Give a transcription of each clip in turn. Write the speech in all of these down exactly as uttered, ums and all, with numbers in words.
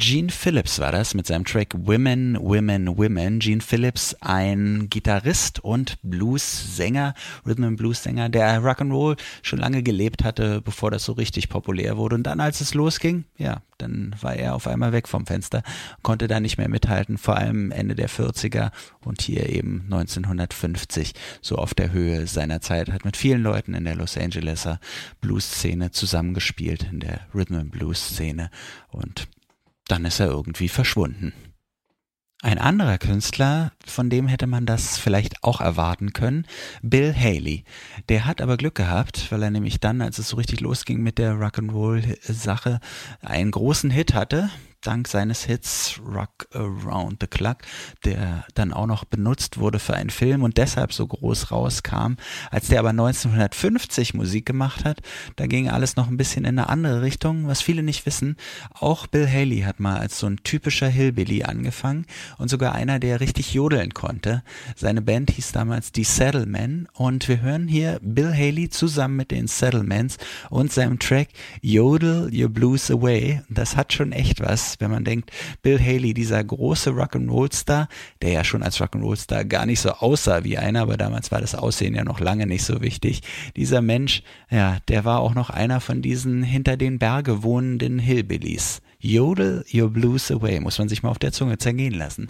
Gene Phillips war das mit seinem Track Women, Women, Women. Gene Phillips, ein Gitarrist und Blues-Sänger, Rhythm and Blues-Sänger, der Rock'n'Roll schon lange gelebt hatte, bevor das so richtig populär wurde. Und dann, als es losging, ja, dann war er auf einmal weg vom Fenster, konnte da nicht mehr mithalten, vor allem Ende der vierziger und hier eben neunzehnhundertfünfzig, so auf der Höhe seiner Zeit, hat mit vielen Leuten in der Los Angeleser Blues-Szene zusammengespielt, in der Rhythm and Blues-Szene, und dann ist er irgendwie verschwunden. Ein anderer Künstler, von dem hätte man das vielleicht auch erwarten können, Bill Haley. Der hat aber Glück gehabt, weil er nämlich dann, als es so richtig losging mit der Rock'n'Roll-Sache, einen großen Hit hatte, dank seines Hits Rock Around the Clock, der dann auch noch benutzt wurde für einen Film und deshalb so groß rauskam. Als der aber neunzehnhundertfünfzig Musik gemacht hat, da ging alles noch ein bisschen in eine andere Richtung, was viele nicht wissen. Auch Bill Haley hat mal als so ein typischer Hillbilly angefangen und sogar einer, der richtig jodeln konnte. Seine Band hieß damals die Saddlemen und wir hören hier Bill Haley zusammen mit den Saddlemans und seinem Track Yodel Your Blues Away. Das hat schon echt was, wenn man denkt, Bill Haley, dieser große Rock'n'Roll-Star, der ja schon als Rock'n'Roll-Star gar nicht so aussah wie einer, aber damals war das Aussehen ja noch lange nicht so wichtig. Dieser Mensch, ja, der war auch noch einer von diesen hinter den Berge wohnenden Hillbillies. Yodel Your Blues Away, muss man sich mal auf der Zunge zergehen lassen.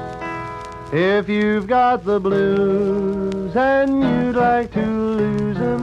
If you've got the blues and you'd like to lose 'em,